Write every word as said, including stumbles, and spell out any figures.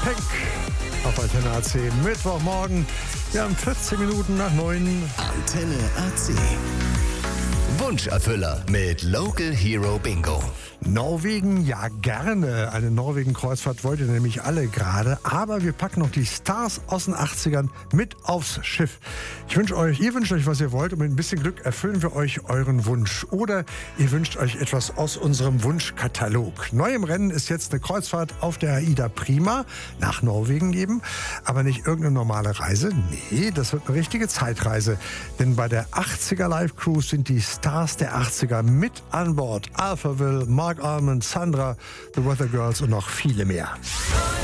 Pink auf Antenne A C. Mittwochmorgen. Wir haben vierzehn Minuten nach neun. Antenne A C. Wunscherfüller mit Local Hero Bingo. Norwegen, ja gerne. Eine Norwegen-Kreuzfahrt wollt ihr nämlich alle gerade. Aber wir packen noch die Stars aus den achtzigern mit aufs Schiff. Ich wünsche euch, ihr wünscht euch, was ihr wollt. Und mit ein bisschen Glück erfüllen wir euch euren Wunsch. Oder ihr wünscht euch etwas aus unserem Wunschkatalog. Neu im Rennen ist jetzt eine Kreuzfahrt auf der AIDA Prima nach Norwegen eben. Aber nicht irgendeine normale Reise. Nee, das wird eine richtige Zeitreise. Denn bei der achtziger Live Cruise sind die Stars der achtziger mit an Bord. Alphaville, Mark Almond, Sandra, The Weather Girls und noch viele mehr.